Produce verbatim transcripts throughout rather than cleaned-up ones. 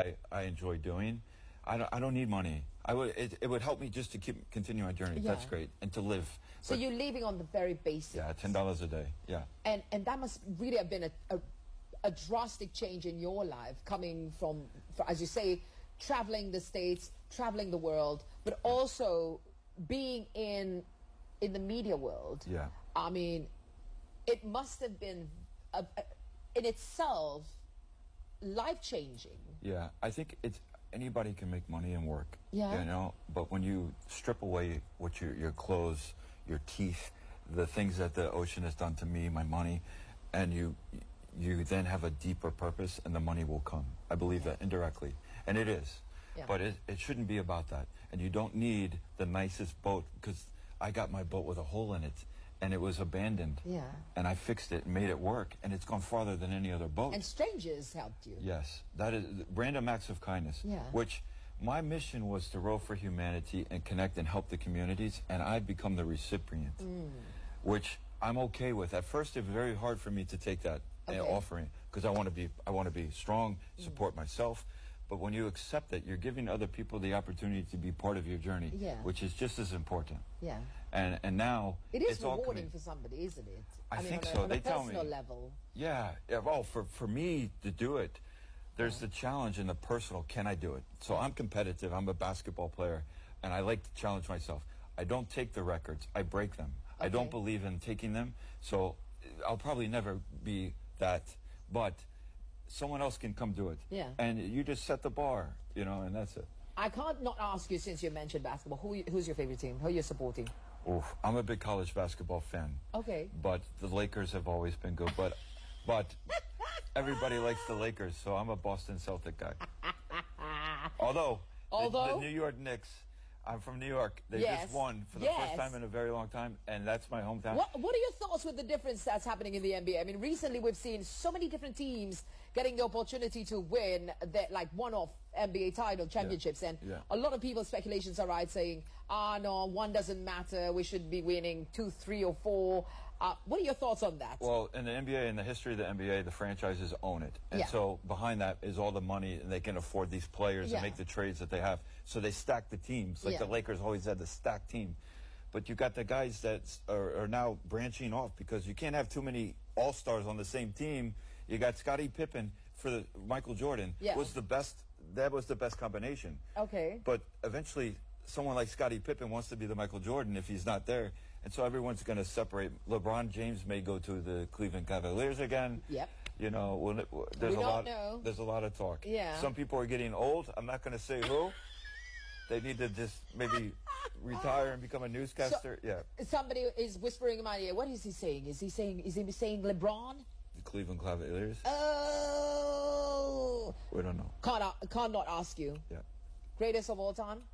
I, I enjoy doing. I don't, I don't need money. I would, it, it would help me just to keep continue my journey. Yeah. That's great. And to live. So But, you're living on the very basics. yeah, ten dollars a day. Yeah. And and that must really have been a, a, a drastic change in your life, coming from, as you say, traveling the States, traveling the world, but also being in in the media world. Yeah. I mean, it must have been a, a, in itself life-changing. Yeah, I think it's anybody can make money and work. Yeah. You know, but when you strip away what your your clothes, your teeth, the things that the ocean has done to me, my money, and you you then have a deeper purpose, and the money will come. I believe that indirectly, and it is. Yeah. But it it shouldn't be about that. And you don't need the nicest boat, because I got my boat with a hole in it, and it was abandoned. Yeah. And I fixed it and made it work, and it's gone farther than any other boat. And strangers helped you. Yes, that is random acts of kindness. Yeah. Which my mission was to row for humanity and connect and help the communities, and I've become the recipient, Mm. which I'm okay with. At first, it was very hard for me to take that Okay. uh, offering, because I want to be I want to be strong, support myself. But when you accept that, you're giving other people the opportunity to be part of your journey, Yeah. which is just as important. Yeah. And and now It is it's all rewarding coming- for somebody, isn't it? I mean, think on a, so. On They a tell me. personal level. Yeah, yeah. Well, for for me to do it, there's the challenge in the personal. Can I do it? So I'm competitive. I'm a basketball player, and I like to challenge myself. I don't take the records. I break them. I don't Okay. believe in taking them. So I'll probably never be that. But someone else can come do it. Yeah. And you just set the bar, you know, and that's it. I can't not ask you, since you mentioned basketball, who you- who's your favorite team? Who are you supporting? Oof, I'm a big college basketball fan. Okay. But the Lakers have always been good. But but everybody likes the Lakers, so I'm a Boston Celtic guy. Although, the- Although? the, New York Knicks, I'm from New York. They Yes. just won for the Yes. first time in a very long time, and that's my hometown. What What are your thoughts with the difference that's happening in the N B A? I mean, recently we've seen so many different teams getting the opportunity to win that like one-off N B A title championships, and Yeah. a lot of people's speculations are right, saying, "Ah, no, one doesn't matter. We should be winning two, three, or four." Uh, what are your thoughts on that? Well, in the N B A, in the history of the N B A, the franchises own it. And Yeah. so behind that is all the money, and they can afford these players Yeah. and make the trades that they have. So they stack the teams. Like Yeah. the Lakers always had the stacked team. But you got the guys that are, are now branching off, because you can't have too many all-stars on the same team. You got Scottie Pippen for the Michael Jordan. Yeah. Was the best. That was the best combination. Okay. But eventually, someone like Scottie Pippen wants to be the Michael Jordan if he's not there. And so everyone's going to separate. LeBron James may go to the Cleveland Cavaliers again. Yep. You know, well, there's We a don't lot. know. There's a lot of talk. Yeah. Some people are getting old. I'm not going to say who. They need to just maybe retire and become a newscaster. So- yeah. Somebody is whispering in my ear. What is he saying? Is he saying? Is he saying LeBron? The Cleveland Cavaliers. Oh, We don't know. can't uh, can't not ask you. Yeah. Greatest of all time?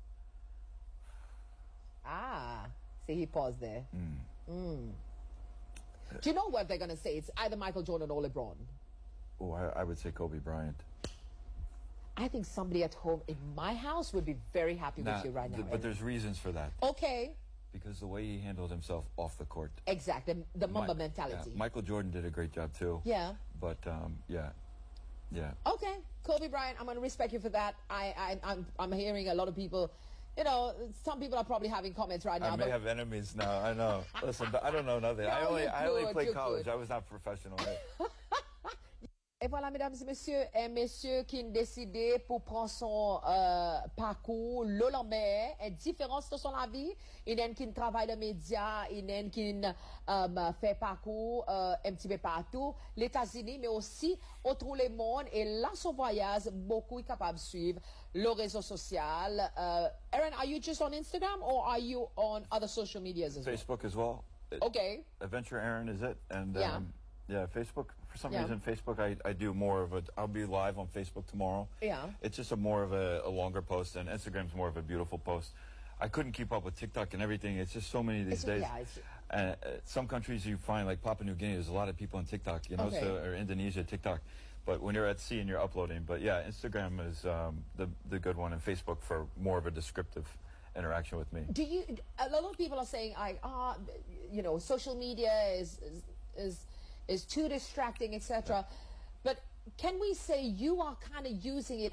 Ah, see, he paused there. Mm. Do you know what they're going to say? It's either Michael Jordan or LeBron. Oh, I, I would say Kobe Bryant. I think somebody at home in my house would be very happy Nah, with you right now. th- but there's reasons for that. Okay, Because the way he handled himself off the court. exactly. The Mamba Mi- mentality. yeah, Michael Jordan did a great job too. Yeah. But um, yeah, yeah. Okay, Kobe Bryant, I'm going to respect you for that. I, I, I'm, I'm hearing a lot of people, you know, some people are probably having comments right now. I may but have enemies now. I know. Listen, but I don't know nothing. I No, only you're I only good, played you're college. good. I was not professional. Et voilà, mesdames et messieurs, un monsieur qui a décidé pour prendre son euh, parcours le lendemain, une différence dans son vie. Il y a qui travaille dans les médias, il y a qui euh, fait parcours euh, un petit peu partout, les États-Unis, mais aussi autour le monde. Et là, son voyage, beaucoup est capable de suivre le réseau social. Uh, Aaron, are you just on Instagram or are you on other social medias as well? Facebook as well. Okay. Adventure Aaron is it? And Yeah. um, yeah, Facebook. For some Yeah. reason, Facebook. I, I do more of a. I'll be live on Facebook tomorrow. Yeah. It's just a more of a, a longer post, and Instagram's more of a beautiful post. I couldn't keep up with TikTok and everything. It's just so many these It's- days. yeah, it's- Uh, uh, some countries you find, like Papua New Guinea, there's a lot of people on TikTok, you know, Okay. so, or Indonesia, TikTok. But when you're at sea and you're uploading, but yeah, Instagram is um, the the good one, and Facebook for more of a descriptive interaction with me. Do you? A lot of people are saying, "I ah, you know, social media is is is, is too distracting, et cetera" But can we say you are kind of using it